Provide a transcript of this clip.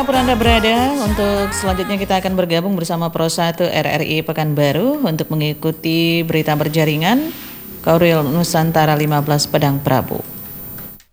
dimanapun Anda berada, untuk selanjutnya kita akan bergabung bersama Pro 1 RRI Pekanbaru untuk mengikuti berita berjaringan Korwil Nusantara 15 Padang Prabu.